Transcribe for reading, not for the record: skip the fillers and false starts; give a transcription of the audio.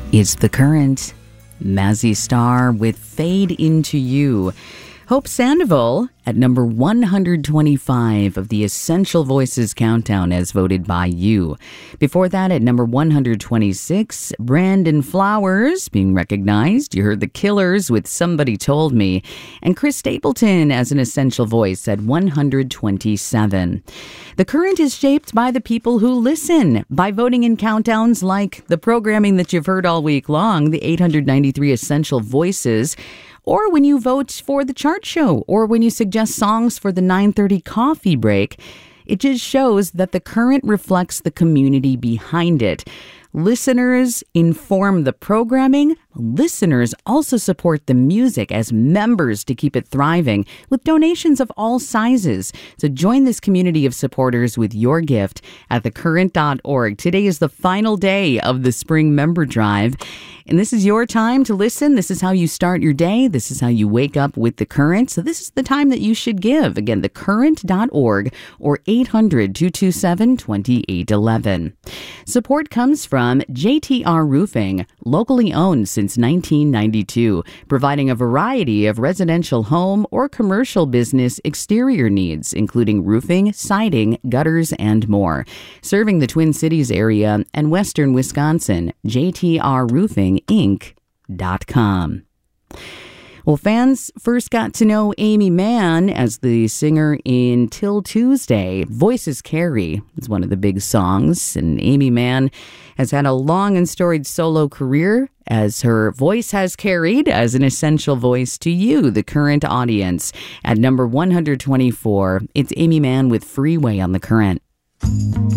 It's The Current. Mazzy Star with Fade Into You. Hope Sandoval at number 125 of the Essential Voices Countdown as voted by you. Before that, at number 126, Brandon Flowers being recognized. You heard The Killers with Somebody Told Me. And Chris Stapleton as an Essential Voice at 127. The Current is shaped by the people who listen, by voting in countdowns like the programming that you've heard all week long, the 893 Essential Voices, or when you vote for the chart show, or when you suggest songs for the 9:30 coffee break. It just shows that The Current reflects the community behind it. Listeners inform the programming. Listeners also support the music as members to keep it thriving with donations of all sizes. So join this community of supporters with your gift at thecurrent.org. Today is the final day of the spring member drive. And this is your time to listen. This is how you start your day. This is how you wake up with The Current. So this is the time that you should give. Again, thecurrent.org or 800-227-2811. Support comes from JTR Roofing, locally owned since 1992, providing a variety of residential home or commercial business exterior needs, including roofing, siding, gutters, and more. Serving the Twin Cities area and western Wisconsin, JTRRoofingInc.com. Well, fans first got to know Aimee Mann as the singer in Till Tuesday. Voices Carry is one of the big songs, and Aimee Mann has had a long and storied solo career as her voice has carried as an essential voice to you, the current audience. At number 124, it's Aimee Mann with Freeway on The Current.